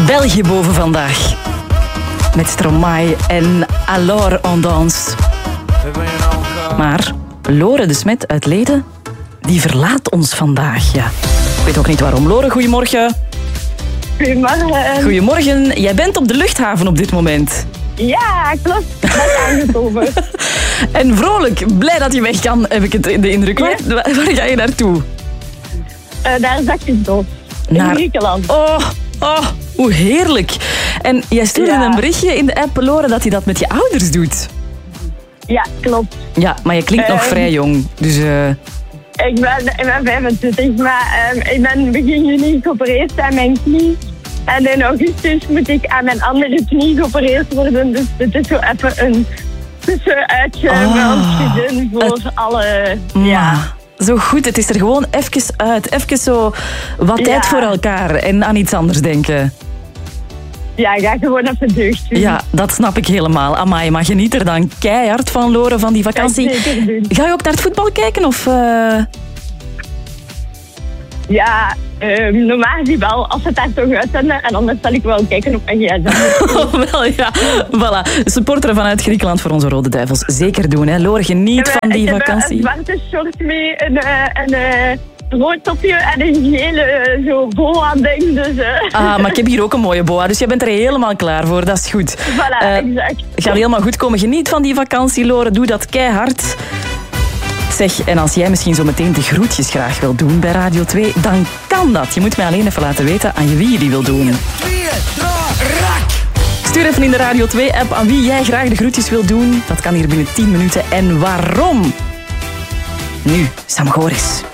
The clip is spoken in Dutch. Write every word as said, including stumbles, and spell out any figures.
België boven vandaag. Met Stromae en Alors on danse. Maar Lore de Smet uit Leden, die verlaat ons vandaag. Ja. Ik weet ook niet waarom. Lore, goedemorgen. Goedemorgen. Goedemorgen. Jij bent op de luchthaven op dit moment. Ja, klopt. Dat is aangekomen. En vrolijk, blij dat je weg kan, heb ik het de indruk. Ja. Waar, waar ga je naartoe? Uh, naar Zakjesdorp. In Naar... Griekenland. Oh, oh, hoe heerlijk. En jij stuurde Ja. een berichtje in de app, Lore, dat hij dat met je ouders doet. Ja, klopt. Ja, maar je klinkt nog Um, vrij jong. Dus... Uh... Ik ben, ik ben vijfentwintig, maar um, ik ben begin juni geopereerd aan mijn knie. En in augustus moet ik aan mijn andere knie geopereerd worden. Dus dit is zo even een tussenuitje Oh, bij ons gezin voor het... alle... Ja. Ja. Zo goed, het is er gewoon even uit. Even zo wat Ja. tijd voor elkaar en aan iets anders denken. Ja, ga gewoon even deugd doen. Ja, dat snap ik helemaal. Amai, maar geniet er dan keihard van, Lore, van die vakantie. Ga ik zeker doen. Ga je ook naar het voetbal kijken? Of, uh... Ja, um, normaal gezien wel, als het daar toch uitzenden. En anders zal ik wel kijken op mijn gsm. Oh, wel ja, voilà. Supporteren vanuit Griekenland voor onze Rode Duivels. Zeker doen, hè. Lore, geniet Ik heb, van die ik heb vakantie. een zwarte short mee, een, uh, een uh, rood topje en een gele uh, zo boa-ding. Dus, uh. Ah, maar ik heb hier ook een mooie boa, dus jij bent er helemaal klaar voor. Dat is goed. Voilà, Uh, exact. Gaat helemaal goed komen. Geniet van die vakantie, Lore. Doe dat keihard. Zeg, en als jij misschien zo meteen de groetjes graag wil doen bij Radio twee, dan kan dat. Je moet mij alleen even laten weten aan je wie je die wil doen. Stuur even in de Radio twee-app aan wie jij graag de groetjes wil doen. Dat kan hier binnen tien minuten. En waarom? Nu, Sam Goris.